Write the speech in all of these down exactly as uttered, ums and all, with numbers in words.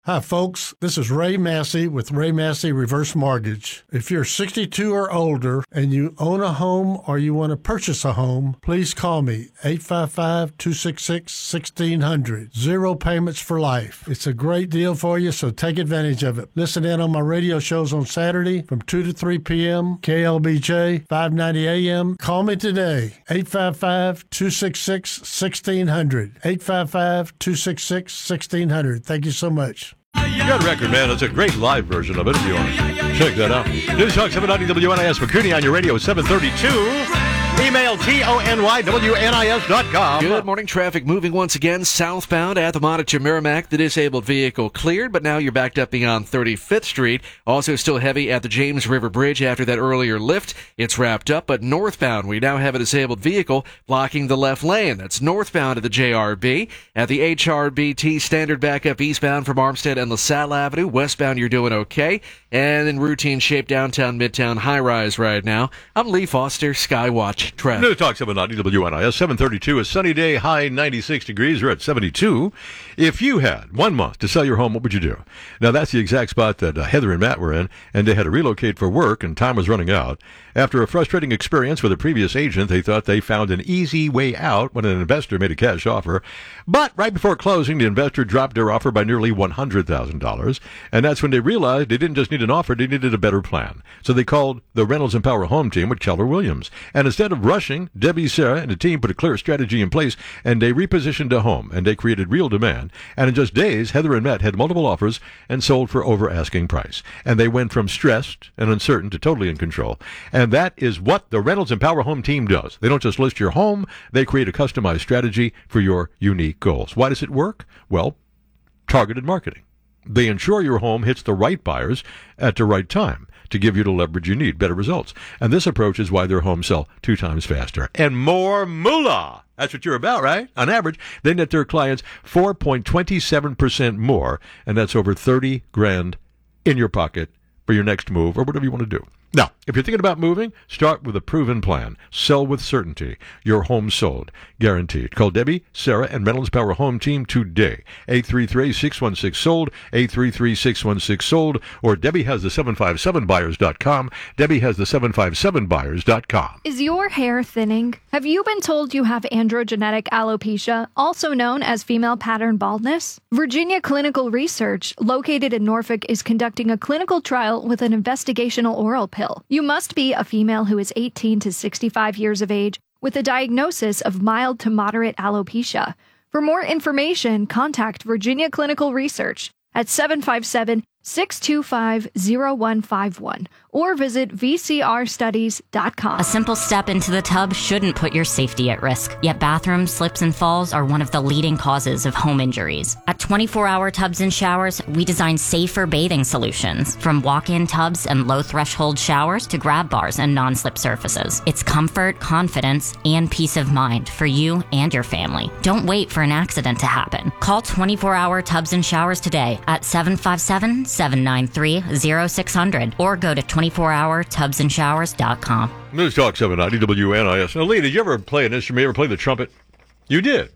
Hi, folks. This is Ray Massey with Ray Massey Reverse Mortgage. If you're sixty-two or older and you own a home or you want to purchase a home, please call me, eight five five, two six six, one six zero zero. Zero payments for life. It's a great deal for you, so take advantage of it. Listen in on my radio shows on Saturday from two to three p.m., K L B J, five ninety A M. Call me today, eight five five, two six six, one six zero zero. eight five five, two six six, one six zero zero. Thank you so much. Good record, man. It's a great live version of it if you want to check that out. News Talk seven ninety W N I S McCooney on your radio, seven thirty-two. Email T O N Y W N I S dot com. Good morning. Traffic moving once again southbound at the Montague Merrimack. The disabled vehicle cleared, but now you're backed up beyond thirty-fifth Street. Also still heavy at the James River Bridge after that earlier lift. It's wrapped up, but northbound we now have a disabled vehicle blocking the left lane. That's northbound at the J R B. At the H R B T standard backup eastbound from Armstead and LaSalle Avenue. Westbound you're doing okay. And in routine shape downtown Midtown high-rise right now. I'm Lee Foster, Skywatch Traffic. News Talk seven ninety W N I S, seven thirty-two, a sunny day, high ninety-six degrees. We're at seventy-two. If you had one month to sell your home, what would you do? Now, that's the exact spot that uh, Heather and Matt were in, and they had to relocate for work, and time was running out. After a frustrating experience with a previous agent, they thought they found an easy way out when an investor made a cash offer. But right before closing, the investor dropped their offer by nearly one hundred thousand dollars, and that's when they realized they didn't just need an offer, they needed a better plan. So they called the Reynolds and Power Home Team with Keller Williams. And instead of rushing, Debbie, Sarah, and the team put a clear strategy in place, and they repositioned the home, and they created real demand. And in just days, Heather and Matt had multiple offers and sold for over asking price. And they went from stressed and uncertain to totally in control. And that is what the Reynolds and Power Home Team does. They don't just list your home, they create a customized strategy for your unique goals. Why does it work? Well, targeted marketing. They ensure your home hits the right buyers at the right time to give you the leverage you need, better results. And this approach is why their homes sell two times faster. And more moolah. That's what you're about, right? On average, they net their clients four point two seven percent more, and that's over thirty grand in your pocket for your next move or whatever you want to do. Now, if you're thinking about moving, start with a proven plan. Sell with certainty. Your home sold. Guaranteed. Call Debbie, Sarah, and Reynolds Power Home Team today. eight three three, six one six, sold. eight three three, six one six, sold. Or Debbie has the seven five seven buyers dot com. Debbie has the seven five seven buyers dot com. Is your hair thinning? Have you been told you have androgenetic alopecia, also known as female pattern baldness? Virginia Clinical Research, located in Norfolk, is conducting a clinical trial with an investigational oral pill. You must be a female who is eighteen to sixty-five years of age with a diagnosis of mild to moderate alopecia. For more information, contact Virginia Clinical Research at seven five seven, six two five, zero one five one or visit v c r studies dot com. A simple step into the tub shouldn't put your safety at risk, yet bathroom slips and falls are one of the leading causes of home injuries. At twenty-four hour Tubs and Showers, we design safer bathing solutions, from walk-in tubs and low-threshold showers to grab bars and non-slip surfaces. It's comfort, confidence, and peace of mind for you and your family. Don't wait for an accident to happen. Call twenty-four hour Tubs and Showers today at seven five seven, seven nine three, zero six zero zero or go to twenty-four hour tubs and showers dot com. News Talk seven ninety W N I S. Now, Lee, did you ever play an instrument? You ever play the trumpet? You did.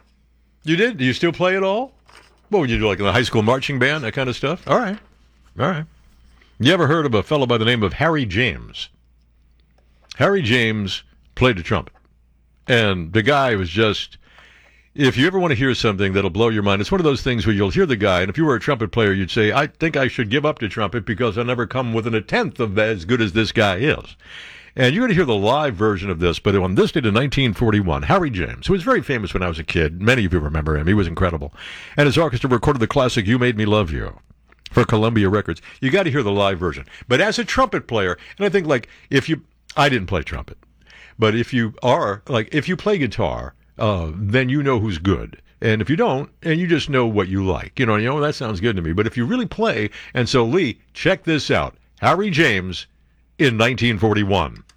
You did? Do you still play it all? What would you do, like in the high school marching band, that kind of stuff? All right. All right. You ever heard of a fellow by the name of Harry James? Harry James played the trumpet. And the guy was just... If you ever want to hear something that'll blow your mind, it's one of those things where you'll hear the guy, and if you were a trumpet player, you'd say, I think I should give up the trumpet because I'll never come within a tenth of as good as this guy is. And you're going to hear the live version of this, but on this date in nineteen forty-one, Harry James, who was very famous when I was a kid, many of you remember him, he was incredible, and his orchestra recorded the classic You Made Me Love You for Columbia Records. You got to hear the live version. But as a trumpet player, and I think, like, if you, I didn't play trumpet, but if you are, like, if you play guitar, Uh, then you know who's good. And if you don't, and you just know what you like, you know, you know, that sounds good to me. But if you really play, and so Lee, check this out. Harry James in nineteen forty-one.